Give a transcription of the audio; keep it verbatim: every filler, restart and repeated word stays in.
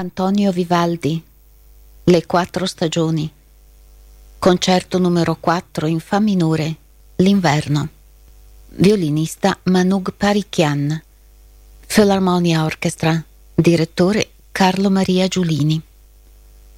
Antonio Vivaldi, Le quattro stagioni. Concerto numero quattro in fa minore, L'inverno. Violinista Manug Parikian. Philharmonia Orchestra. Direttore Carlo Maria Giulini.